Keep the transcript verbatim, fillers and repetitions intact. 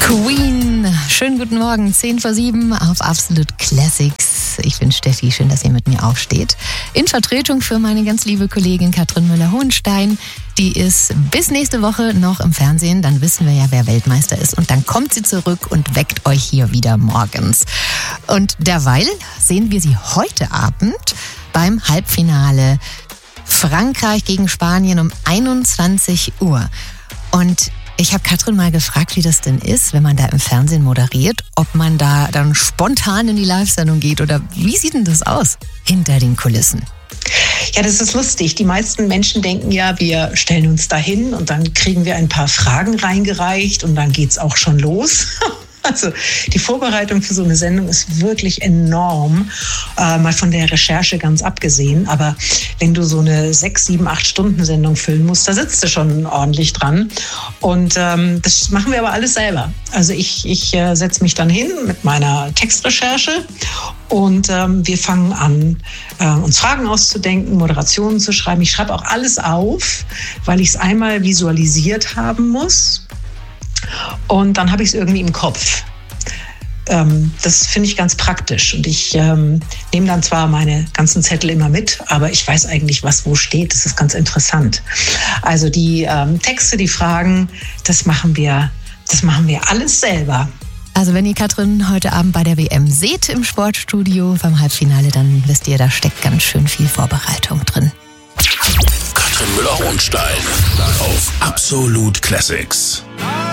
Queen, schönen guten Morgen, zehn vor sieben auf Absolute Classics. Ich bin Steffi, schön, dass ihr mit mir aufsteht. In Vertretung für meine ganz liebe Kollegin Katrin Müller-Hohenstein. Die ist bis nächste Woche noch im Fernsehen, dann wissen wir ja, wer Weltmeister ist. Und dann kommt sie zurück und weckt euch hier wieder morgens. Und derweil sehen wir sie heute Abend beim Halbfinale Frankreich gegen Spanien um einundzwanzig Uhr. Und ich habe Katrin mal gefragt, wie das denn ist, wenn man da im Fernsehen moderiert, ob man da dann spontan in die Live-Sendung geht oder wie sieht denn das aus hinter den Kulissen? Ja, das ist lustig. Die meisten Menschen denken ja, wir stellen uns da hin und dann kriegen wir ein paar Fragen reingereicht und dann geht's auch schon los. Also die Vorbereitung für so eine Sendung ist wirklich enorm, äh, mal von der Recherche ganz abgesehen. Aber wenn du so eine sechs, sieben, acht Stunden Sendung füllen musst, da sitzt du schon ordentlich dran. Und ähm, das machen wir aber alles selber. Also ich, ich äh, setze mich dann hin mit meiner Textrecherche und ähm, wir fangen an, äh, uns Fragen auszudenken, Moderationen zu schreiben. Ich schreibe auch alles auf, weil ich es einmal visualisiert haben muss. Und dann habe ich es irgendwie im Kopf. Ähm, das finde ich ganz praktisch. Und ich ähm, nehme dann zwar meine ganzen Zettel immer mit, aber ich weiß eigentlich, was wo steht. Das ist ganz interessant. Also die ähm, Texte, die Fragen, das machen wir, das machen wir alles selber. Also wenn ihr Katrin heute Abend bei der W M seht im Sportstudio beim Halbfinale, dann wisst ihr, da steckt ganz schön viel Vorbereitung drin. Katrin Müller-Hohenstein auf Absolute Classics.